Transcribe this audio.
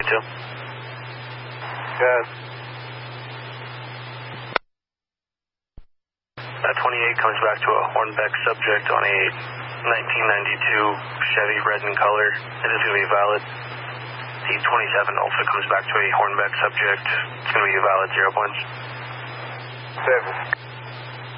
Good. That 28 comes back to a Hornbeck subject on a 1992 Chevy, red in color. It is going to be valid. The 27 also comes back to a Hornbeck subject. It's going to be a valid 0 points. 7.